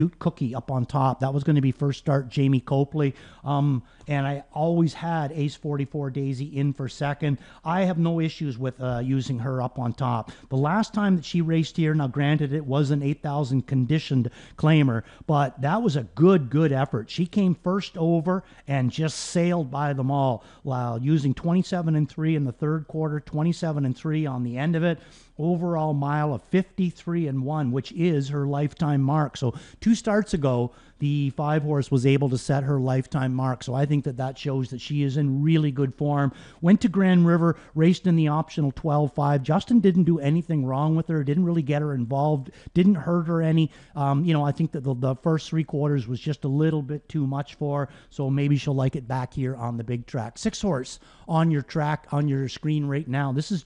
Cookie up on top. That was going to be first start Jamie Copley. And I always had Ace 44 Daisy in for second. I have no issues with using her up on top. The last time that she raced here, now granted it was an 8,000 conditioned claimer, but that was a good effort. She came first over and just sailed by them all, using 27-3 in the third quarter, 27-3 on the end of it. Overall mile of 53-1, which is her lifetime mark. So 2 starts ago, the 5-horse was able to set her lifetime mark. So I think that shows that she is in really good form. Went to Grand River, raced in the optional 12-5. Justin didn't do anything wrong with her, didn't really get her involved, didn't hurt her any. I think that the first 3 quarters was just a little bit too much for her. So maybe she'll like it back here on the big track. 6-horse on your track, on your screen right now. This is